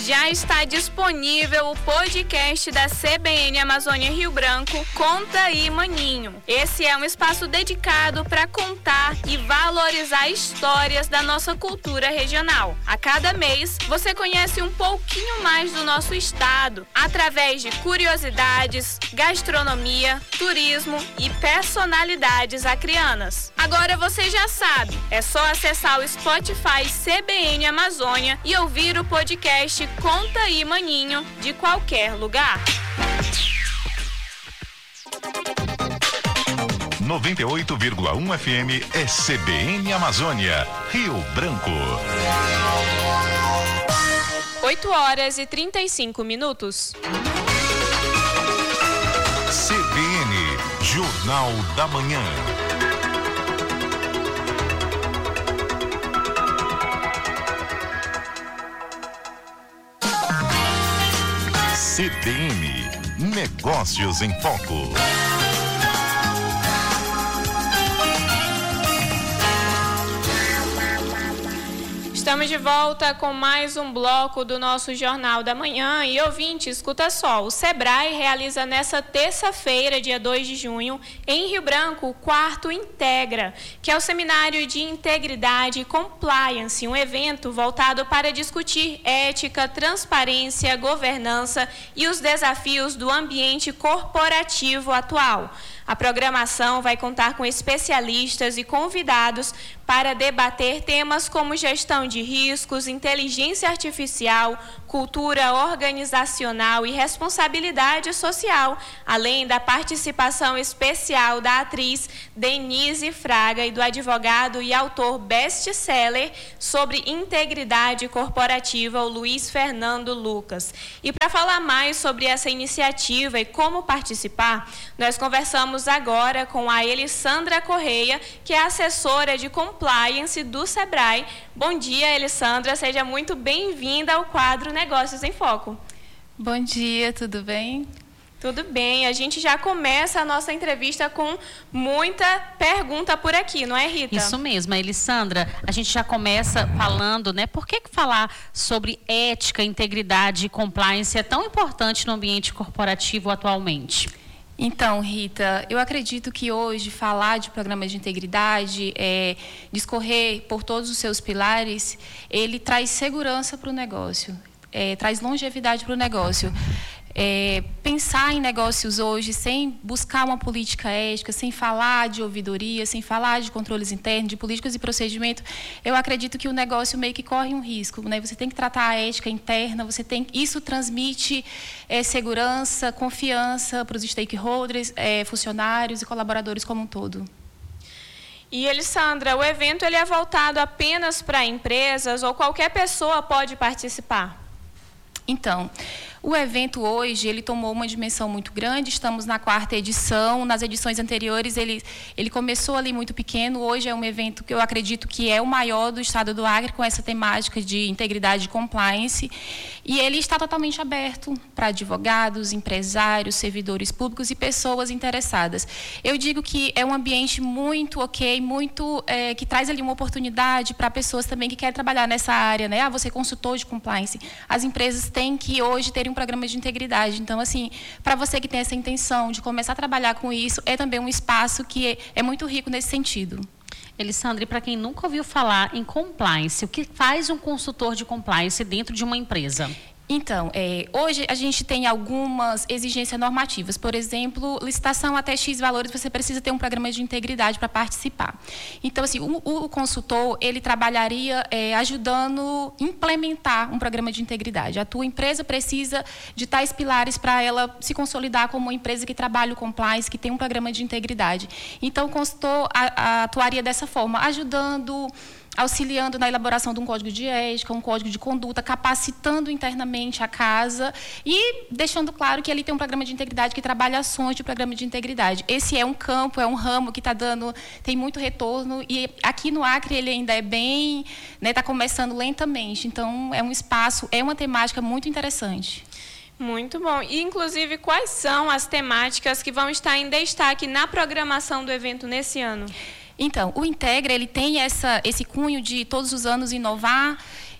Já está disponível o podcast da CBN Amazônia Rio Branco, Conta aí, Maninho. Esse é um espaço dedicado para contar e valorizar histórias da nossa cultura regional. A cada mês, você conhece um pouquinho mais do nosso estado, através de curiosidades, gastronomia, turismo e personalidades acrianas. Agora você já sabe, é só acessar o Spotify CBN Amazônia e ouvir o podcast Conta aí, Maninho, de qualquer lugar. 98,1 FM é CBN Amazônia, Rio Branco. 8h35. CBN, Jornal da Manhã. CBN, Negócios em Foco. Estamos de volta com mais um bloco do nosso Jornal da Manhã. E ouvinte, escuta só, o Sebrae realiza nessa terça-feira, dia 2 de junho, em Rio Branco, o 4º Integra, que é o Seminário de Integridade e Compliance, um evento voltado para discutir ética, transparência, governança e os desafios do ambiente corporativo atual. A programação vai contar com especialistas e convidados para debater temas como gestão de riscos, inteligência artificial, cultura organizacional e responsabilidade social, além da participação especial da atriz Denise Fraga e do advogado e autor best-seller sobre integridade corporativa, o Luiz Fernando Lucas. E para falar mais sobre essa iniciativa e como participar, nós conversamos agora com a Elissandra Correia, que é assessora de compliance do Sebrae. Bom dia, Elissandra, seja muito bem-vinda ao quadro Negócios em Foco. Bom dia, tudo bem? Tudo bem, a gente já começa a nossa entrevista com muita pergunta por aqui, não é, Rita? Isso mesmo, Elissandra, a gente já começa falando, né, por que falar sobre ética, integridade e compliance é tão importante no ambiente corporativo atualmente? Então, Rita, eu acredito que hoje falar de programas de integridade, discorrer por todos os seus pilares, ele traz segurança para o negócio, traz longevidade para o negócio. Pensar em negócios hoje sem buscar uma política ética, sem falar de ouvidoria, sem falar de controles internos, de políticas e procedimento, eu acredito que o negócio meio que corre um risco, né? Você tem que tratar a ética interna, isso transmite segurança, confiança para os stakeholders, funcionários e colaboradores como um todo. E, Elissandra, o evento ele é voltado apenas para empresas ou qualquer pessoa pode participar? Então, o evento hoje, ele tomou uma dimensão muito grande, estamos na 4ª edição, nas edições anteriores ele começou ali muito pequeno, hoje é um evento que eu acredito que é o maior do estado do Acre, com essa temática de integridade e compliance, e ele está totalmente aberto para advogados, empresários, servidores públicos e pessoas interessadas. Eu digo que é um ambiente muito que traz ali uma oportunidade para pessoas também que querem trabalhar nessa área, né? Você é consultor de compliance, as empresas têm que hoje terem um programa de integridade. Então, assim, para você que tem essa intenção de começar a trabalhar com isso, é também um espaço que é muito rico nesse sentido. Elissandra, e para quem nunca ouviu falar em compliance, o que faz um consultor de compliance dentro de uma empresa? Então, hoje a gente tem algumas exigências normativas. Por exemplo, licitação até X valores, você precisa ter um programa de integridade para participar. Então, assim, o consultor, ele trabalharia ajudando a implementar um programa de integridade. A tua empresa precisa de tais pilares para ela se consolidar como uma empresa que trabalha o compliance, que tem um programa de integridade. Então, o consultor atuaria dessa forma, ajudando, auxiliando na elaboração de um código de ética, um código de conduta, capacitando internamente a casa e deixando claro que ele tem um programa de integridade que trabalha ações de programa de integridade. Esse é um campo, é um ramo que tem muito retorno e aqui no Acre ele ainda é bem, está começando lentamente. Então, é um espaço, é uma temática muito interessante. Muito bom. E, inclusive, quais são as temáticas que vão estar em destaque na programação do evento nesse ano? Então, o Integra, ele tem esse cunho de todos os anos inovar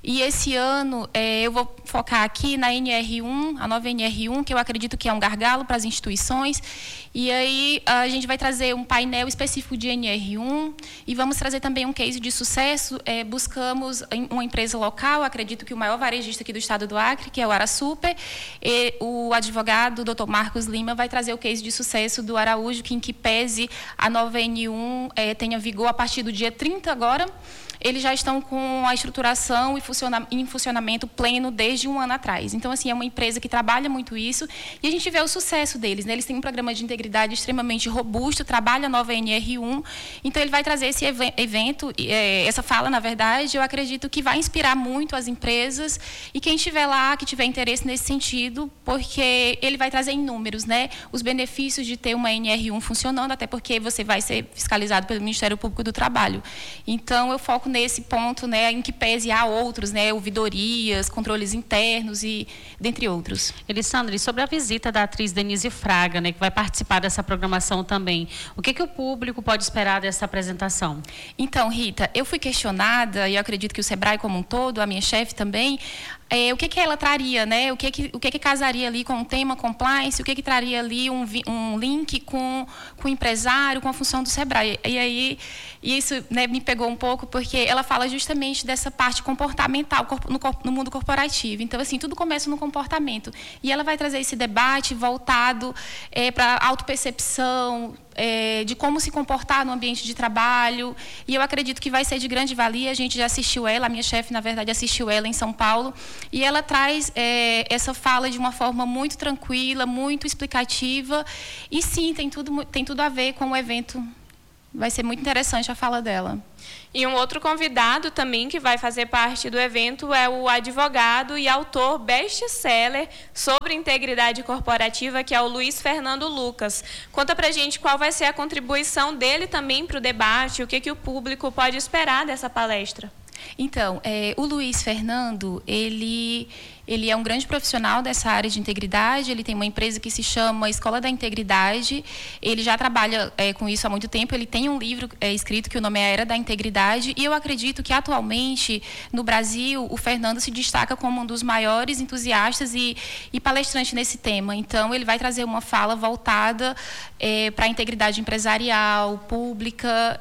E esse ano eu vou focar aqui na NR1, a nova NR1, que eu acredito que é um gargalo para as instituições. E aí a gente vai trazer um painel específico de NR1 e vamos trazer também um case de sucesso. Buscamos uma empresa local, acredito que o maior varejista aqui do estado do Acre, que é o Arasuper. E o advogado, Dr. Marcos Lima, vai trazer o case de sucesso do Araújo, que em que pese a nova N1 tenha vigor a partir do dia 30 agora. Eles já estão com a estruturação e em funcionamento pleno desde um ano atrás. Então, assim, é uma empresa que trabalha muito isso e a gente vê o sucesso deles, né? Eles têm um programa de integridade extremamente robusto, trabalha a nova NR1. Então, ele vai trazer esse evento, essa fala, na verdade, eu acredito que vai inspirar muito as empresas e quem estiver lá, que tiver interesse nesse sentido, porque ele vai trazer em números, né? Os benefícios de ter uma NR1 funcionando, até porque você vai ser fiscalizado pelo Ministério Público do Trabalho. Então, eu foco nesse ponto, né, em que pese há outros, né, ouvidorias, controles internos e dentre outros. Elisandra, e sobre a visita da atriz Denise Fraga, né, que vai participar dessa programação também, o que o público pode esperar dessa apresentação? Então, Rita, eu fui questionada, e eu acredito que o SEBRAE como um todo, a minha chefe também, o que ela traria, né? O que casaria ali com o tema compliance, o que traria ali um link com o empresário, com a função do SEBRAE. E aí, isso, né, me pegou um pouco, porque ela fala justamente dessa parte comportamental no mundo corporativo. Então, assim, tudo começa no comportamento. E ela vai trazer esse debate voltado para a autopercepção, de como se comportar no ambiente de trabalho, e eu acredito que vai ser de grande valia. A gente já assistiu ela, a minha chefe, na verdade, assistiu ela em São Paulo, e ela traz essa fala de uma forma muito tranquila, muito explicativa, e sim, tem tudo a ver com o evento. Vai ser muito interessante a fala dela. E um outro convidado também que vai fazer parte do evento é o advogado e autor best-seller sobre integridade corporativa, que é o Luiz Fernando Lucas. Conta pra gente qual vai ser a contribuição dele também para o debate, o que o público pode esperar dessa palestra. Então, o Luiz Fernando, ele é um grande profissional dessa área de integridade, ele tem uma empresa que se chama Escola da Integridade, ele já trabalha com isso há muito tempo, ele tem um livro escrito que o nome é A Era da Integridade, e eu acredito que atualmente, no Brasil, o Fernando se destaca como um dos maiores entusiastas e palestrantes nesse tema. Então, ele vai trazer uma fala voltada para a integridade empresarial, pública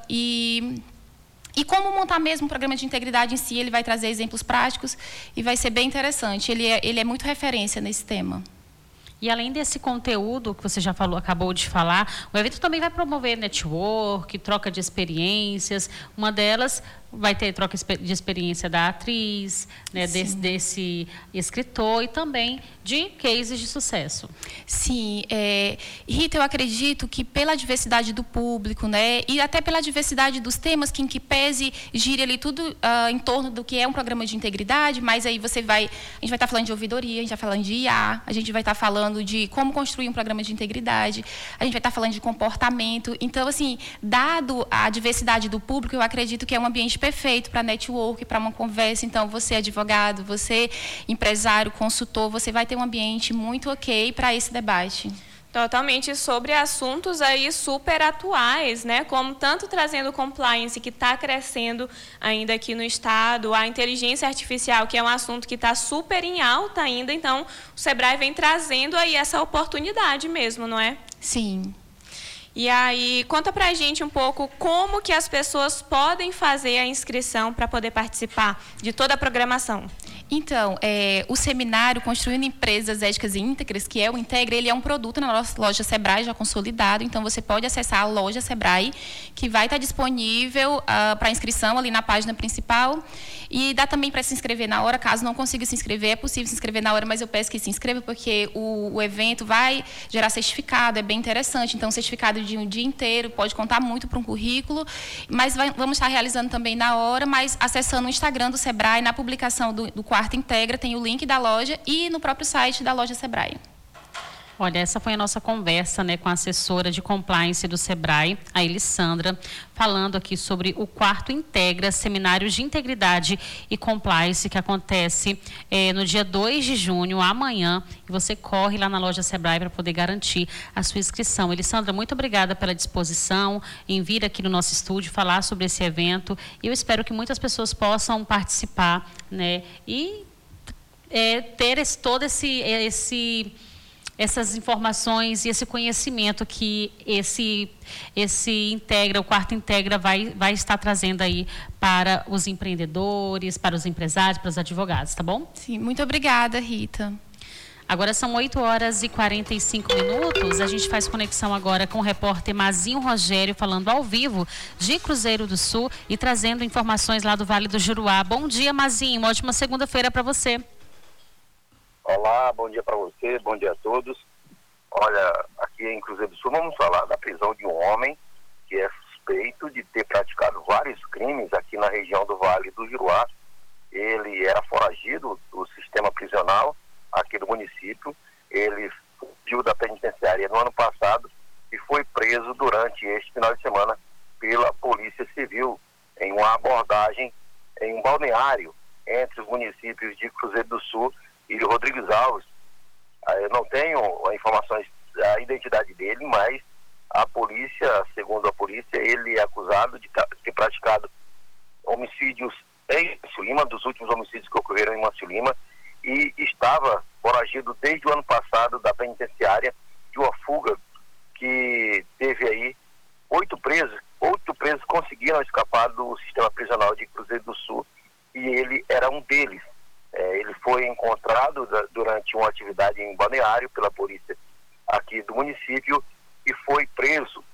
e como montar mesmo um programa de integridade em si. Ele vai trazer exemplos práticos e vai ser bem interessante. Ele é muito referência nesse tema. E além desse conteúdo que você já acabou de falar, o evento também vai promover network, troca de experiências. Uma delas vai ter troca de experiência da atriz, né, desse escritor e também de cases de sucesso. Sim, Rita, eu acredito que pela diversidade do público, né, e até pela diversidade dos temas, que em que pese gira ali tudo em torno do que é um programa de integridade, mas aí a gente vai estar falando de ouvidoria, a gente vai falando de IA, a gente vai estar falando de como construir um programa de integridade, a gente vai estar falando de comportamento. Então, assim, dado a diversidade do público, eu acredito que é um ambiente perfeito para network, para uma conversa. Então, você advogado, você empresário, consultor, você vai ter um ambiente muito ok para esse debate. Totalmente, sobre assuntos aí super atuais, né? Como tanto trazendo compliance, que está crescendo ainda aqui no estado, a inteligência artificial, que é um assunto que está super em alta ainda. Então, o SEBRAE vem trazendo aí essa oportunidade mesmo, não é? Sim. E aí, conta pra gente um pouco como que as pessoas podem fazer a inscrição para poder participar de toda a programação. Então, o seminário Construindo Empresas Éticas e Íntegras, que é o Integra, ele é um produto na nossa loja SEBRAE já consolidado. Então, você pode acessar a loja SEBRAE, que vai estar disponível para inscrição ali na página principal. E dá também para se inscrever na hora. Caso não consiga se inscrever, é possível se inscrever na hora, mas eu peço que se inscreva, porque o evento vai gerar certificado, é bem interessante. Então, certificado de um dia inteiro, pode contar muito para um currículo. Mas vamos estar realizando também na hora, mas acessando o Instagram do SEBRAE, na publicação do Quarto Integra, tem o link da loja e no próprio site da loja SEBRAE. Olha, essa foi a nossa conversa, né, com a assessora de compliance do SEBRAE, a Elissandra, falando aqui sobre o quarto Integra, Seminário de Integridade e Compliance, que acontece no dia 2 de junho, amanhã, e você corre lá na loja SEBRAE para poder garantir a sua inscrição. Elissandra, muito obrigada pela disposição em vir aqui no nosso estúdio falar sobre esse evento, e eu espero que muitas pessoas possam participar, né, e ter essas informações e esse conhecimento que o quarto Integra vai estar trazendo aí para os empreendedores, para os empresários, para os advogados, tá bom? Sim, muito obrigada, Rita. Agora são 8h45. A gente faz conexão agora com o repórter Mazinho Rogério, falando ao vivo de Cruzeiro do Sul e trazendo informações lá do Vale do Juruá. Bom dia, Mazinho. Uma ótima segunda-feira para você. Olá, bom dia para você, bom dia a todos. Olha, aqui em Cruzeiro do Sul vamos falar da prisão de um homem que é suspeito de ter praticado vários crimes aqui na região do Vale do Juruá. Ele era foragido do sistema prisional aqui do município. Ele fugiu da penitenciária no ano passado e foi preso durante este final de semana pela Polícia Civil em uma abordagem em um balneário entre os municípios de Cruzeiro do Sul e Rodrigues Alves. Eu não tenho informações da identidade dele, mas a polícia, segundo a polícia, ele é acusado de ter praticado homicídios em Mâncio Lima, dos últimos homicídios que ocorreram em Mâncio Lima, e estava foragido desde o ano passado da penitenciária de uma fuga que teve aí 8 presos conseguiram escapar do sistema prisional de Cruzeiro do Sul, e ele era um deles. Ele foi encontrado durante uma atividade em balneário pela polícia aqui do município e foi preso.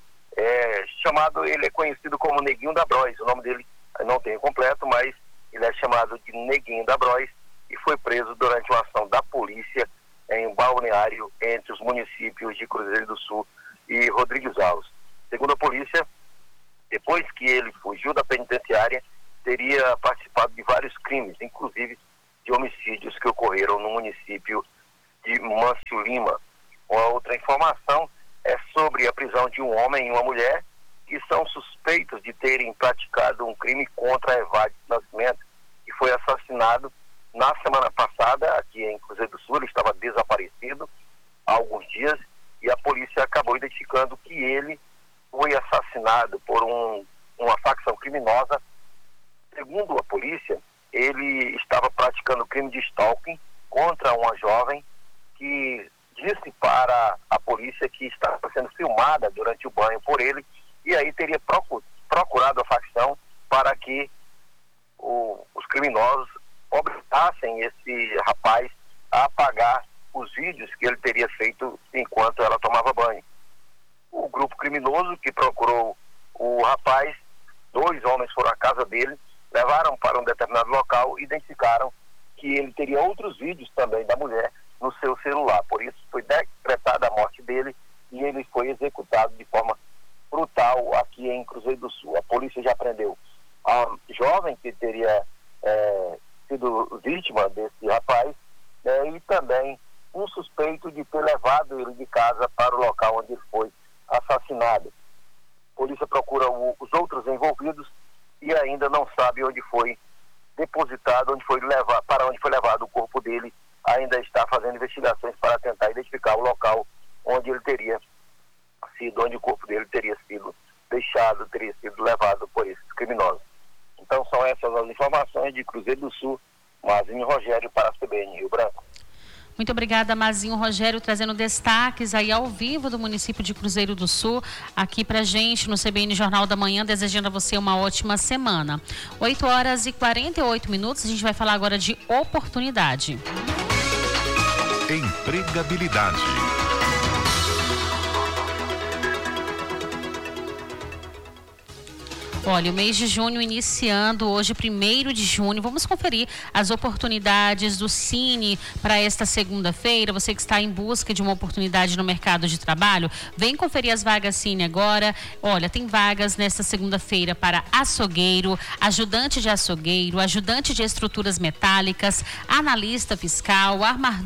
Ele é conhecido como Neguinho da Bróis. O nome dele não tem completo, mas ele é chamado de Neguinho da Bróis e foi preso durante uma ação da polícia em um balneário entre os municípios de Cruzeiro do Sul e Rodrigues Alves. Segundo a polícia, depois que ele fugiu da penitenciária, teria participado de vários crimes, inclusive de homicídios que ocorreram no município de Mâncio Lima. Uma outra informação é sobre a prisão de um homem e uma mulher que são suspeitos de terem praticado um crime contra a Evade Nascimento, que foi assassinado na semana passada aqui em Cruzeiro do Sul. Ele estava desaparecido há alguns dias e a polícia acabou identificando que ele foi assassinado por uma facção criminosa. Segundo a polícia, ele estava praticando crime de stalking contra uma jovem que disse para a polícia que estava sendo filmada durante o banho por ele, e aí teria procurado a facção para que os criminosos obrigassem esse rapaz a apagar os vídeos que ele teria feito enquanto ela tomava banho. O grupo criminoso que procurou o rapaz, 2 homens foram à casa dele, levaram para um determinado local e identificaram que ele teria outros vídeos também da mulher no seu celular. Por isso foi decretada a morte dele e ele foi executado de forma brutal aqui em Cruzeiro do Sul. A polícia já prendeu a jovem que teria sido vítima desse rapaz, e também um suspeito de ter levado ele de casa para o local onde ele foi assassinado. A polícia procura os outros envolvidos e ainda não sabe onde foi depositado, para onde foi levado o corpo dele. Ainda está fazendo investigações para tentar identificar o local onde ele teria sido, onde o corpo dele teria sido deixado, teria sido levado por esses criminosos. Então são essas as informações de Cruzeiro do Sul. Mazinho Rogério para a CBN Rio Branco. Muito obrigada, Mazinho Rogério, trazendo destaques aí ao vivo do município de Cruzeiro do Sul, aqui pra gente no CBN Jornal da Manhã, desejando a você uma ótima semana. 8h48, a gente vai falar agora de oportunidade. Empregabilidade. Olha, o mês de junho iniciando hoje, 1º de junho. Vamos conferir as oportunidades do Cine para esta segunda-feira. Você que está em busca de uma oportunidade no mercado de trabalho, vem conferir as vagas Cine agora. Olha, tem vagas nesta segunda-feira para açougueiro, ajudante de açougueiro, ajudante de estruturas metálicas, analista fiscal,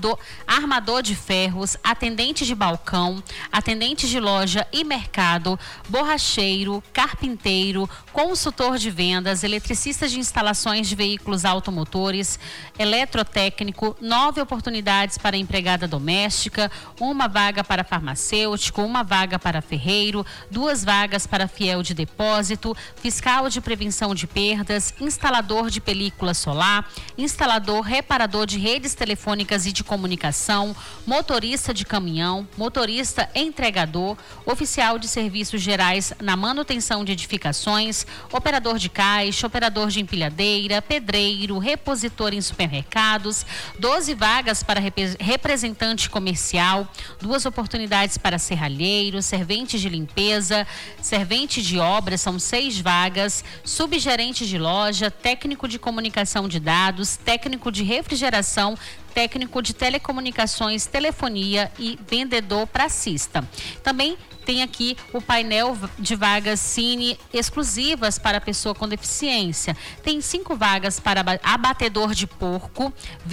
armador de ferros, atendente de balcão, atendente de loja e mercado, borracheiro, carpinteiro, consultor de vendas, eletricista de instalações de veículos automotores, eletrotécnico, 9 oportunidades para empregada doméstica, 1 vaga para farmacêutico, 1 vaga para ferreiro, 2 vagas para fiel de depósito, fiscal de prevenção de perdas, instalador de película solar, instalador, reparador de redes telefônicas e de comunicação, motorista de caminhão, motorista entregador, oficial de serviços gerais na manutenção de edificações, operador de caixa, operador de empilhadeira, pedreiro, repositor em supermercados, 12 vagas para representante comercial, 2 oportunidades para serralheiro, servente de limpeza, servente de obras, são 6 vagas, subgerente de loja, técnico de comunicação de dados, técnico de refrigeração, técnico de telecomunicações, telefonia e vendedor pracista. Também tem aqui o painel de vagas Cine exclusivas para pessoa com deficiência. Tem 5 vagas para abatedor de porco,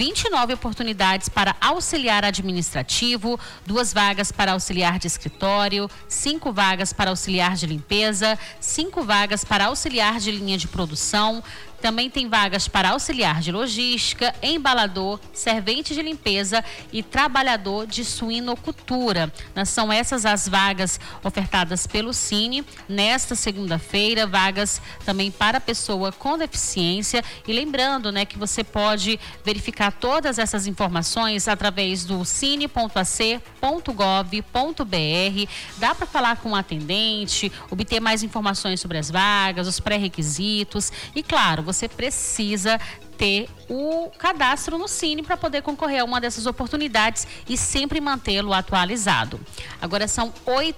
29 oportunidades para auxiliar administrativo, 2 vagas para auxiliar de escritório, 5 vagas para auxiliar de limpeza, 5 vagas para auxiliar de linha de produção. Também tem vagas para auxiliar de logística, embalador, servente de limpeza e trabalhador de suinocultura. São essas as vagas ofertadas pelo Cine nesta segunda-feira, vagas também para pessoa com deficiência. E lembrando, né, que você pode verificar todas essas informações através do cine.ac.gov.br. Dá para falar com o atendente, obter mais informações sobre as vagas, os pré-requisitos e, claro, você precisa ter o cadastro no Cine para poder concorrer a uma dessas oportunidades e sempre mantê-lo atualizado. Agora são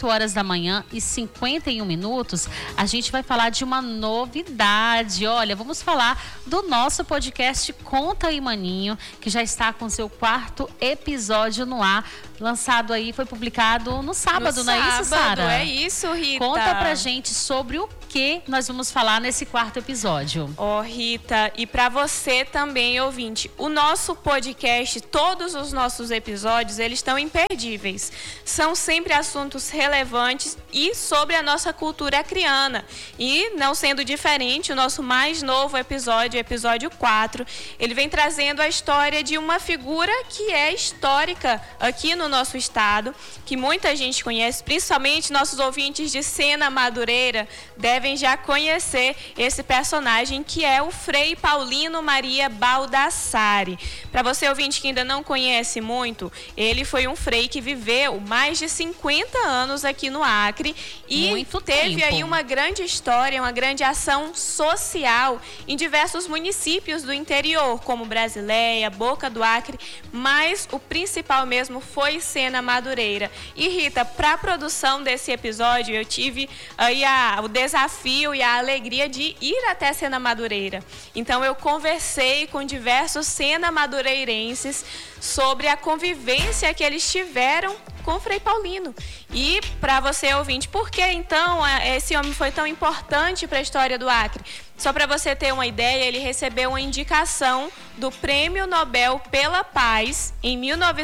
8h51. A gente vai falar de uma novidade. Olha, vamos falar do nosso podcast Conta aí, Maninho, que já está com seu 4º episódio no ar. Lançado aí, foi publicado no sábado, não é isso, Sara? É isso, Rita. Conta pra gente sobre o que nós vamos falar nesse 4º episódio. Rita, e para você também, ouvinte, o nosso podcast, todos os nossos episódios, eles estão imperdíveis. São sempre assuntos relevantes e sobre a nossa cultura acriana. E, não sendo diferente, o nosso mais novo episódio, episódio 4, ele vem trazendo a história de uma figura que é histórica aqui no nosso estado, que muita gente conhece, principalmente nossos ouvintes de Sena Madureira, devem já conhecer esse personagem, que é o Frei Paulino Maria Baldassare. Para você, ouvinte, que ainda não conhece muito, ele foi um frei que viveu mais de 50 anos aqui no Acre e teve aí uma grande história, uma grande ação social em diversos municípios do interior, como Brasileia, Boca do Acre, mas o principal mesmo foi Sena Madureira. E, Rita, para a produção desse episódio, eu tive aí o desafio e a alegria de ir até Sena Madureira. Então, eu conversei com diversos sena-madureirenses sobre a convivência que eles tiveram com o Frei Paulino. E, para você, ouvinte, por que então esse homem foi tão importante para a história do Acre? Só para você ter uma ideia, ele recebeu uma indicação do Prêmio Nobel pela Paz em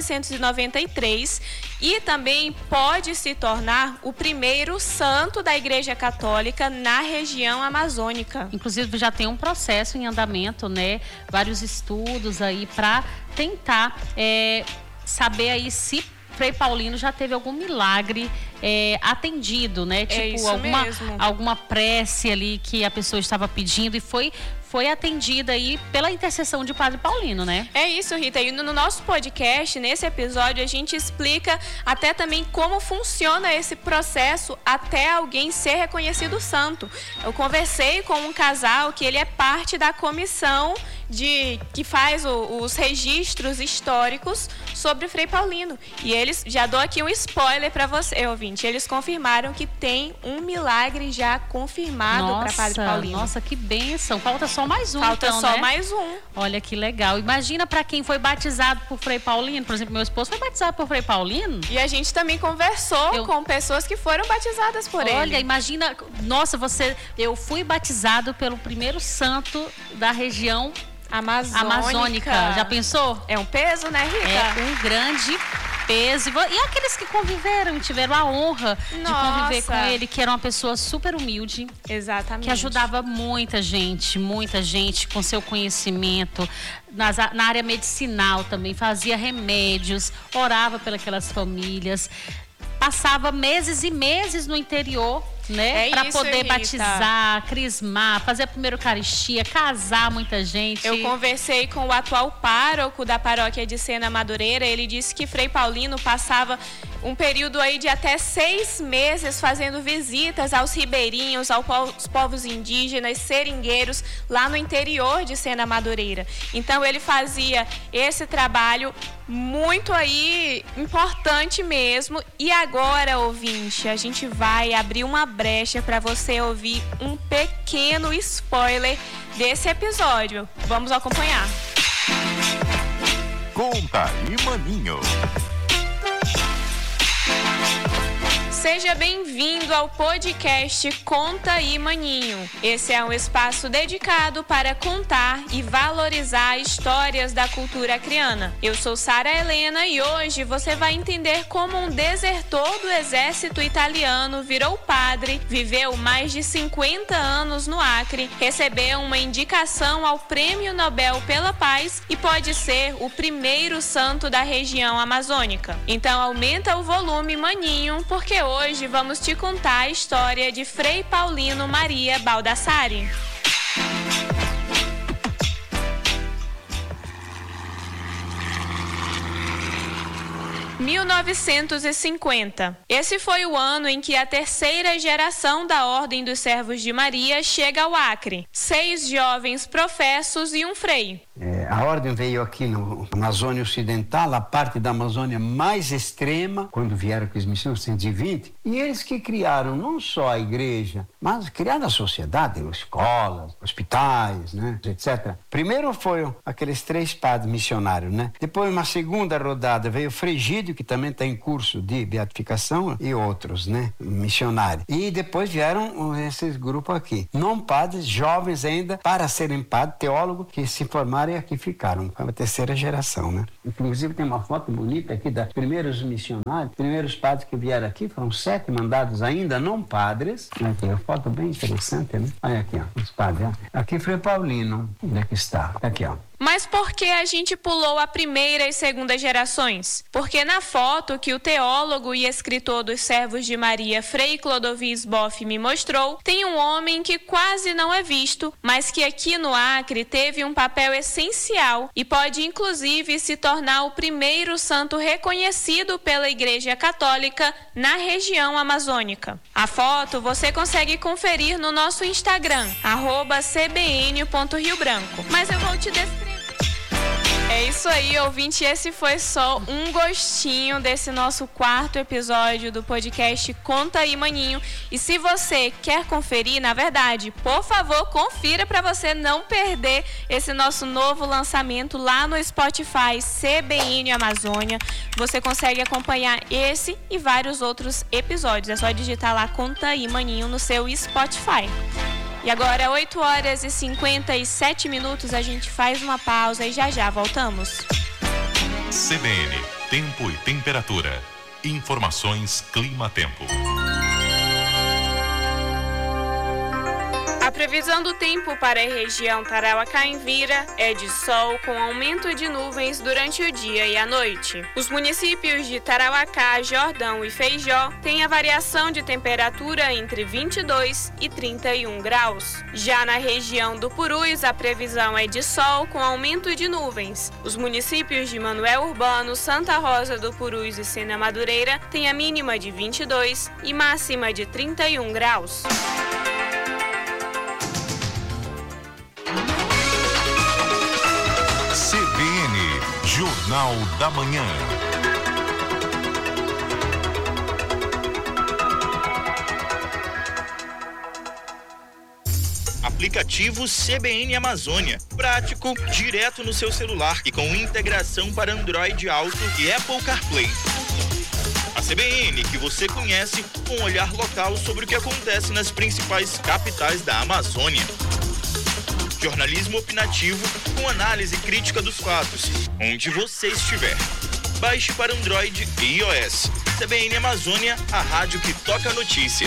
1993 e também pode se tornar o primeiro santo da Igreja Católica na região amazônica. Inclusive, já tem um processo em andamento, né? Vários estudos aí para tentar saber aí se Frei Paulino já teve algum milagre atendido, né? Tipo, alguma prece ali que a pessoa estava pedindo e foi foi atendida aí pela intercessão de Padre Paulino, né? É isso, Rita. E no nosso podcast, nesse episódio, a gente explica até também como funciona esse processo até alguém ser reconhecido santo. Eu conversei com um casal que ele é parte da comissão que faz os registros históricos sobre o Frei Paulino. E eles, já dou aqui um spoiler para você, ouvinte, eles confirmaram que tem um milagre já confirmado para Padre Paulino. Nossa, que bênção. Falta só mais um, Falta então, só né? mais um. Olha que legal. Imagina para quem foi batizado por Frei Paulino. Por exemplo, meu esposo foi batizado por Frei Paulino. E a gente também conversou com pessoas que foram batizadas por ele. Olha, imagina, nossa, eu fui batizado pelo primeiro santo da região amazônica. Já pensou? É um peso, né, Rita? É um grande peso. E aqueles que conviveram e tiveram a honra de conviver com ele, que era uma pessoa super humilde. Exatamente. Que ajudava muita gente com seu conhecimento. Na área medicinal também, fazia remédios, orava pelas famílias. Passava meses e meses no interior, né? Para poder Rita. batizar, crismar, fazer a primeira Eucaristia, casar muita gente. Eu conversei com o atual pároco da paróquia de Sena Madureira. Ele disse que Frei Paulino passava um período aí de até 6 meses fazendo visitas aos ribeirinhos, aos povos indígenas, seringueiros, lá no interior de Sena Madureira. Então ele fazia esse trabalho muito aí importante mesmo. E agora, ouvinte, a gente vai abrir uma brecha para você ouvir um pequeno spoiler desse episódio. Vamos acompanhar. Conta aí, maninho. Seja bem-vindo ao podcast Conta aí, Maninho. Esse é um espaço dedicado para contar e valorizar histórias da cultura acriana. Eu sou Sara Helena e hoje você vai entender como um desertor do exército italiano virou padre, viveu mais de 50 anos no Acre, recebeu uma indicação ao Prêmio Nobel pela Paz e pode ser o primeiro santo da região amazônica. Então aumenta o volume, maninho, porque hoje vamos te contar a história de Frei Paulino Maria Baldassari. Em 1950. Esse foi o ano em que a terceira geração da Ordem dos Servos de Maria chega ao Acre. 6 jovens professos e um frei. A ordem veio aqui na Amazônia Ocidental, a parte da Amazônia mais extrema, quando vieram com os missionários, 120, e eles que criaram não só a igreja, mas criaram a sociedade, escolas, hospitais, né, etc. Primeiro foram aqueles 3 padres missionários, né? Depois, uma segunda rodada, veio Frigídio, que também está em curso de beatificação, e outros, né, missionários. E depois vieram esses grupos aqui. Não padres, jovens ainda, para serem padres, teólogos, que se formaram e aqui ficaram. Foi a terceira geração, né? Inclusive tem uma foto bonita aqui dos primeiros missionários, primeiros padres que vieram aqui, foram 7 mandados ainda, não padres. Aqui, uma foto bem interessante, né? Olha aqui, ó, os padres. Ó. Aqui Frei Paulino, onde é que está? Aqui, ó. Mas por que a gente pulou a primeira e segunda gerações? Porque na foto que o teólogo e escritor dos Servos de Maria, Frei Clodovis Boff, me mostrou, tem um homem que quase não é visto, mas que aqui no Acre teve um papel essencial e pode inclusive se tornar o primeiro santo reconhecido pela Igreja Católica na região amazônica. A foto você consegue conferir no nosso Instagram, @cbn.riobranco. Mas eu vou te descrever. É isso aí, ouvinte, esse foi só um gostinho desse nosso 4º episódio do podcast Conta aí, Maninho. E se você quer conferir, na verdade, por favor, confira para você não perder esse nosso novo lançamento lá no Spotify CBN Amazônia. Você consegue acompanhar esse e vários outros episódios. É só digitar lá Conta aí, Maninho no seu Spotify. E agora, 8h57, a gente faz uma pausa e já voltamos. CBN, tempo e temperatura. Informações Clima-Tempo. A previsão do tempo para a região Tarauacá-Envira é de sol com aumento de nuvens durante o dia e a noite. Os municípios de Tarauacá, Jordão e Feijó têm a variação de temperatura entre 22 e 31 graus. Já na região do Purus, a previsão é de sol com aumento de nuvens. Os municípios de Manoel Urbano, Santa Rosa do Purus e Sena Madureira têm a mínima de 22 e máxima de 31 graus. CBN, Jornal da Manhã. Aplicativo CBN Amazônia. Prático, direto no seu celular e com integração para Android Auto e Apple CarPlay. A CBN que você conhece com um olhar local sobre o que acontece nas principais capitais da Amazônia. Jornalismo opinativo com análise crítica dos fatos, onde você estiver. Baixe para Android e iOS. CBN Amazônia, a rádio que toca a notícia.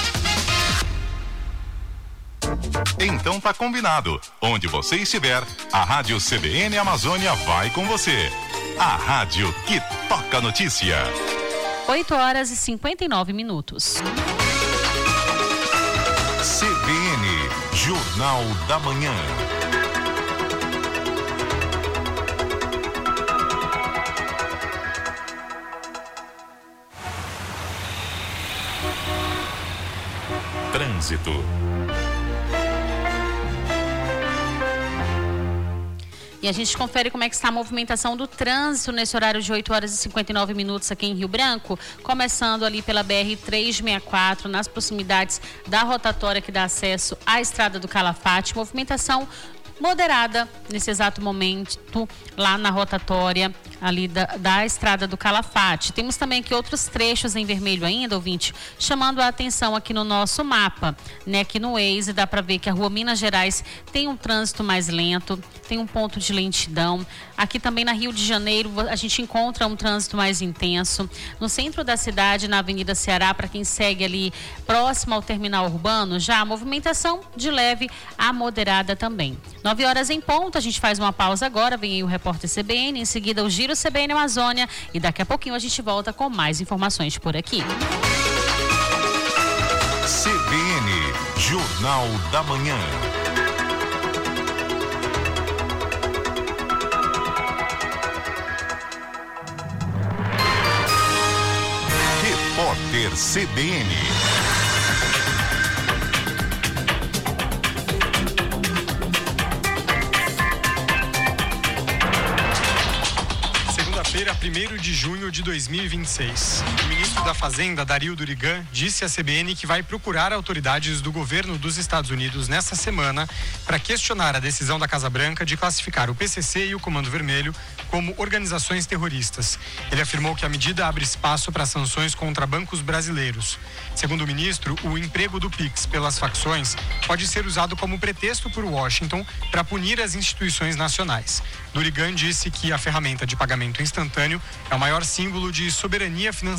Então tá combinado. Onde você estiver, a Rádio CBN Amazônia vai com você. A rádio que toca a notícia. 8h59. CBN, Jornal da Manhã. Trânsito. E a gente confere como é que está a movimentação do trânsito nesse horário de 8h59 aqui em Rio Branco, começando ali pela BR-364, nas proximidades da rotatória que dá acesso à Estrada do Calafate. Movimentação moderada nesse exato momento lá na rotatória ali da Estrada do Calafate. Temos também aqui outros trechos em vermelho ainda, ouvinte, chamando a atenção aqui no nosso mapa, né? Aqui no Waze dá para ver que a rua Minas Gerais tem um trânsito mais lento, tem um ponto de lentidão. Aqui também na Rio de Janeiro a gente encontra um trânsito mais intenso. No centro da cidade, na Avenida Ceará, para quem segue ali próximo ao terminal urbano, já a movimentação de leve a moderada também. 9h em ponto, a gente faz uma pausa agora, vem aí o repórter CBN, em seguida o Giro CBN Amazônia e daqui a pouquinho a gente volta com mais informações por aqui. CBN, Jornal da Manhã. Repórter CBN. Segunda-feira, 1º de junho de 2026. O ministro da Fazenda, Dario Durigan, disse à CBN que vai procurar autoridades do governo dos Estados Unidos nesta semana para questionar a decisão da Casa Branca de classificar o PCC e o Comando Vermelho como organizações terroristas. Ele afirmou que a medida abre espaço para sanções contra bancos brasileiros. Segundo o ministro, o emprego do PIX pelas facções pode ser usado como pretexto por Washington para punir as instituições nacionais. Durigan disse que a ferramenta de pagamento instantâneo é o maior símbolo de soberania financeira